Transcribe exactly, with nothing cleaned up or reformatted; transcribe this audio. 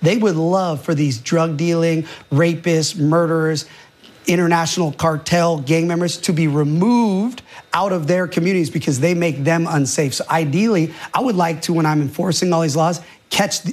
They would love for these drug dealing, rapists, murderers, international cartel gang members to be removed out of their communities because they make them unsafe. So ideally, I would like to, when I'm enforcing all these laws, catch